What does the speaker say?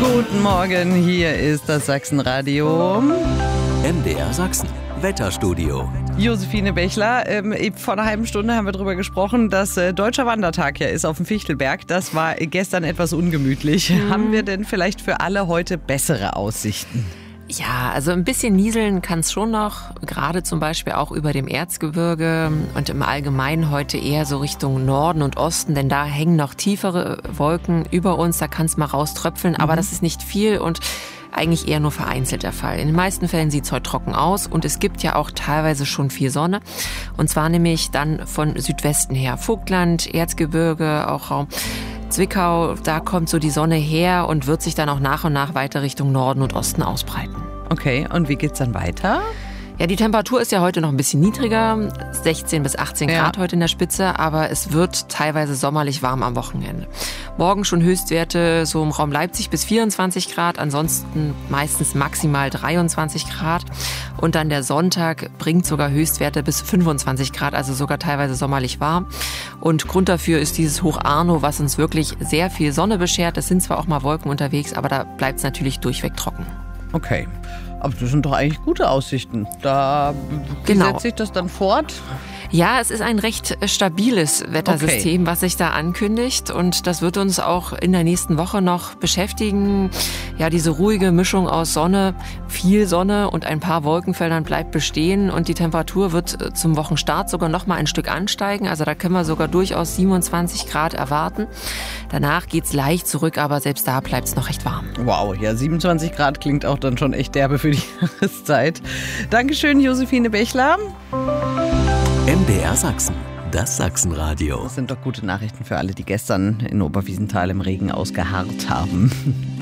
Guten Morgen, hier ist das Sachsenradio. MDR Sachsen, Wetterstudio. Josephine Bechler, vor einer halben Stunde haben wir darüber gesprochen, dass Deutscher Wandertag ja ist auf dem Fichtelberg. Das war gestern etwas ungemütlich. Haben wir denn vielleicht für alle heute bessere Aussichten? Ja, also ein bisschen nieseln kann es schon noch, gerade zum Beispiel auch über dem Erzgebirge und im Allgemeinen heute eher so Richtung Norden und Osten, denn da hängen noch tiefere Wolken über uns, da kann es mal rauströpfeln, aber das ist nicht viel und eigentlich eher nur vereinzelt der Fall. In den meisten Fällen sieht es heute trocken aus und es gibt ja auch teilweise schon viel Sonne. Und zwar nämlich dann von Südwesten her. Vogtland, Erzgebirge, auch Raum Zwickau, da kommt so die Sonne her und wird sich dann auch nach und nach weiter Richtung Norden und Osten ausbreiten. Okay, und wie geht's dann weiter? Ja, die Temperatur ist ja heute noch ein bisschen niedriger, 16 bis 18 Grad heute in der Spitze, aber es wird teilweise sommerlich warm am Wochenende. Morgen schon Höchstwerte so im Raum Leipzig bis 24 Grad, ansonsten meistens maximal 23 Grad. Und dann der Sonntag bringt sogar Höchstwerte bis 25 Grad, also sogar teilweise sommerlich warm. Und Grund dafür ist dieses Hoch Arno, was uns wirklich sehr viel Sonne beschert. Es sind zwar auch mal Wolken unterwegs, aber da bleibt es natürlich durchweg trocken. Okay, aber das sind doch eigentlich gute Aussichten. Setzt sich das dann fort? Ja, es ist ein recht stabiles Wettersystem, was sich da ankündigt und das wird uns auch in der nächsten Woche noch beschäftigen. Ja, diese ruhige Mischung aus Sonne, viel Sonne und ein paar Wolkenfeldern bleibt bestehen und die Temperatur wird zum Wochenstart sogar noch mal ein Stück ansteigen. Also da können wir sogar durchaus 27 Grad erwarten. Danach geht's leicht zurück, aber selbst da bleibt es noch recht warm. Wow, ja, 27 Grad klingt auch dann schon echt derbe für die Jahreszeit. Dankeschön, Josephine Bechler. MDR Sachsen, das Sachsenradio. Das sind doch gute Nachrichten für alle, die gestern in Oberwiesenthal im Regen ausgeharrt haben.